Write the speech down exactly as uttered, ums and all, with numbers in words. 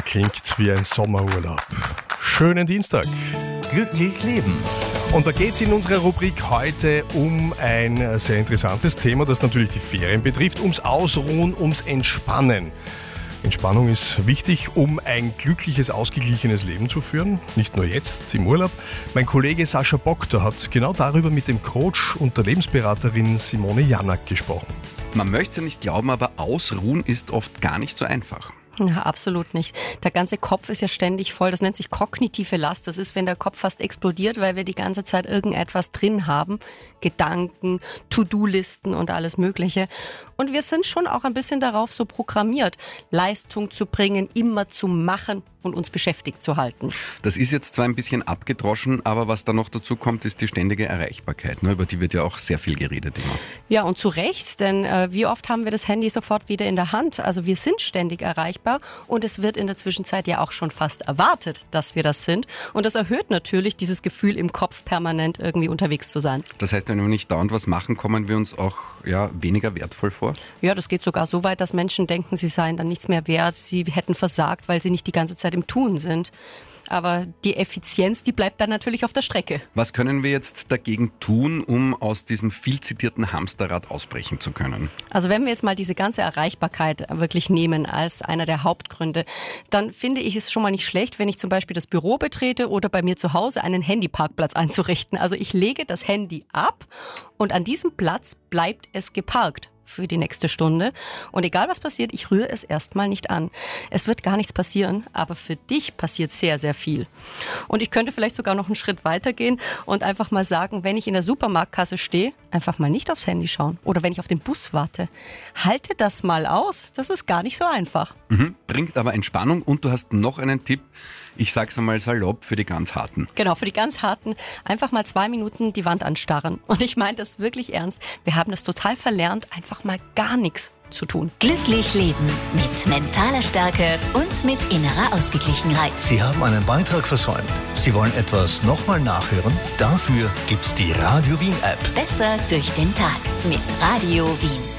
klingt wie ein Sommerurlaub. Schönen Dienstag. Glücklich leben. Und da geht es in unserer Rubrik heute um ein sehr interessantes Thema, das natürlich die Ferien betrifft, ums Ausruhen, ums Entspannen. Entspannung ist wichtig, um ein glückliches, ausgeglichenes Leben zu führen. Nicht nur jetzt im Urlaub. Mein Kollege Sascha Boktor hat genau darüber mit dem Coach und der Lebensberaterin Simone Janak gesprochen. Man möchte es ja nicht glauben, aber Ausruhen ist oft gar nicht so einfach. Ja, absolut nicht. Der ganze Kopf ist ja ständig voll. Das nennt sich kognitive Last. Das ist, wenn der Kopf fast explodiert, weil wir die ganze Zeit irgendetwas drin haben. Gedanken, To-Do-Listen und alles Mögliche. Und wir sind schon auch ein bisschen darauf so programmiert, Leistung zu bringen, immer zu machen und uns beschäftigt zu halten. Das ist jetzt zwar ein bisschen abgedroschen, aber was da noch dazu kommt, ist die ständige Erreichbarkeit. Ne? Über die wird ja auch sehr viel geredet immer. Ja, und zu Recht, denn äh, wie oft haben wir das Handy sofort wieder in der Hand? Also wir sind ständig erreichbar und es wird in der Zwischenzeit ja auch schon fast erwartet, dass wir das sind. Und das erhöht natürlich dieses Gefühl im Kopf, permanent irgendwie unterwegs zu sein. Das heißt, wenn wir nicht dauernd was machen, kommen wir uns auch ja, weniger wertvoll vor? Ja, das geht sogar so weit, dass Menschen denken, sie seien dann nichts mehr wert, sie hätten versagt, weil sie nicht die ganze Zeit im Tun sind. Aber die Effizienz, die bleibt dann natürlich auf der Strecke. Was können wir jetzt dagegen tun, um aus diesem viel zitierten Hamsterrad ausbrechen zu können? Also wenn wir jetzt mal diese ganze Erreichbarkeit wirklich nehmen als einer der Hauptgründe, dann finde ich es schon mal nicht schlecht, wenn ich zum Beispiel das Büro betrete oder bei mir zu Hause einen Handyparkplatz einzurichten. Also ich lege das Handy ab und an diesem Platz bleibt es geparkt für die nächste Stunde. Und egal was passiert, ich rühre es erstmal nicht an. Es wird gar nichts passieren, aber für dich passiert sehr, sehr viel. Und ich könnte vielleicht sogar noch einen Schritt weiter gehen und einfach mal sagen, wenn ich in der Supermarktkasse stehe, einfach mal nicht aufs Handy schauen. Oder wenn ich auf den Bus warte. Halte das mal aus. Das ist gar nicht so einfach. Mhm, bringt aber Entspannung und du hast noch einen Tipp. Ich sag's einmal salopp, für die ganz Harten. Genau, für die ganz Harten einfach mal zwei Minuten die Wand anstarren. Und ich meine das wirklich ernst. Wir haben das total verlernt, einfach mal gar nichts zu tun. Glücklich leben mit mentaler Stärke und mit innerer Ausgeglichenheit. Sie haben einen Beitrag versäumt. Sie wollen etwas nochmal nachhören? Dafür gibt's die Radio Wien App. Besser durch den Tag mit Radio Wien.